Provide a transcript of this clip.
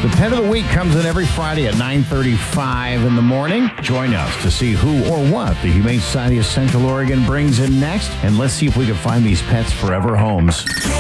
The Pet of the Week comes in every Friday at 9:35 in the morning. Join us to see who or what the Humane Society of Central Oregon brings in next, and let's see if we can find these pets forever homes.